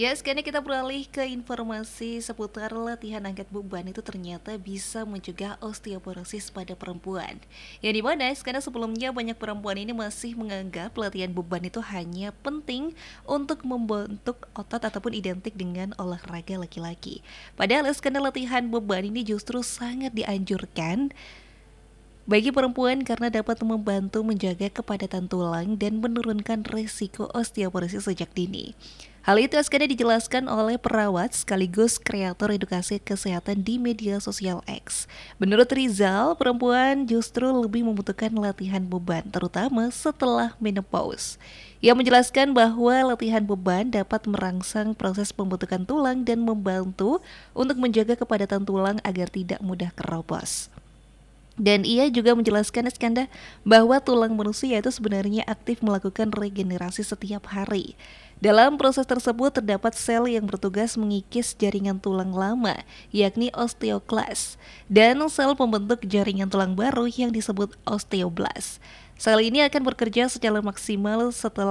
Ya, sekarang kita beralih ke informasi seputar latihan angkat beban itu ternyata bisa mencegah osteoporosis pada perempuan. Yang dimana sekarang sebelumnya banyak perempuan ini masih menganggap latihan beban itu hanya penting untuk membentuk otot ataupun identik dengan olahraga laki-laki. Padahal sekarang latihan beban ini justru sangat dianjurkan bagi perempuan karena dapat membantu menjaga kepadatan tulang dan menurunkan risiko osteoporosis sejak dini. Hal itu akan dijelaskan oleh perawat sekaligus kreator edukasi kesehatan di media sosial X. Menurut Rizal, perempuan justru lebih membutuhkan latihan beban, terutama setelah menopause. Ia menjelaskan bahwa latihan beban dapat merangsang proses pembentukan tulang dan membantu untuk menjaga kepadatan tulang agar tidak mudah keropos. Dan ia juga menjelaskan Iskandar bahwa tulang manusia itu sebenarnya aktif melakukan regenerasi setiap hari. Dalam proses tersebut terdapat sel yang bertugas mengikis jaringan tulang lama, yakni osteoklas, dan sel pembentuk jaringan tulang baru yang disebut osteoblast. Sel ini akan bekerja secara maksimal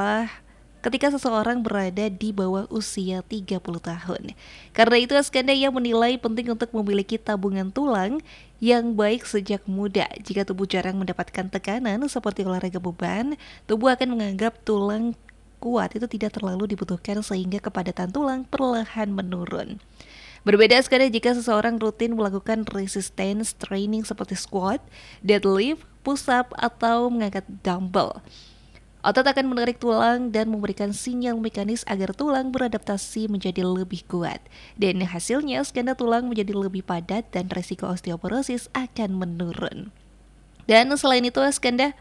ketika seseorang berada di bawah usia 30 tahun. Karena itu Askanda menilai penting untuk memiliki tabungan tulang yang baik sejak muda. Jika tubuh jarang mendapatkan tekanan seperti olahraga beban, tubuh akan menganggap tulang kuat itu tidak terlalu dibutuhkan sehingga kepadatan tulang perlahan menurun. Berbeda sekali jika seseorang rutin melakukan resistance training seperti squat, deadlift, push up, atau mengangkat dumbbell. Otot akan menarik tulang dan memberikan sinyal mekanis agar tulang beradaptasi menjadi lebih kuat. Dan hasilnya skena tulang menjadi lebih padat dan resiko osteoporosis akan menurun. Dan selain itu skena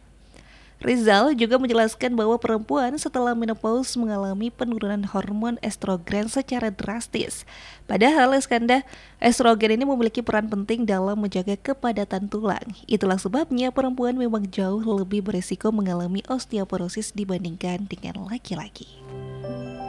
Rizal juga menjelaskan bahwa perempuan setelah menopause mengalami penurunan hormon estrogen secara drastis. Padahal estrogen ini memiliki peran penting dalam menjaga kepadatan tulang. Itulah sebabnya perempuan memang jauh lebih berisiko mengalami osteoporosis dibandingkan dengan laki-laki.